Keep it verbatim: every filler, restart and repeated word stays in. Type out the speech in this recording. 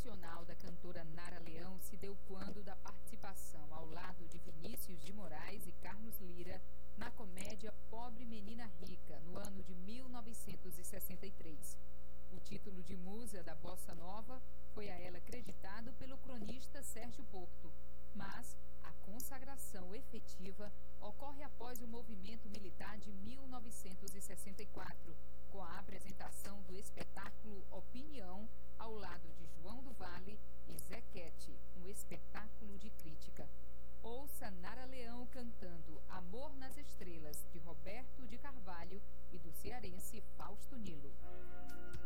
emocional da cantora Nara Leão se deu quando da participação ao lado de Vinícius de Moraes e Carlos Lyra na comédia Pobre Menina Rica, no ano de mil novecentos e sessenta e três. O título de musa da bossa nova foi a ela creditado pelo cronista Sérgio Porto, mas a consagração efetiva ocorre após o movimento militar de mil novecentos e sessenta e quatro, com a apresentação do espetáculo Opinião ao lado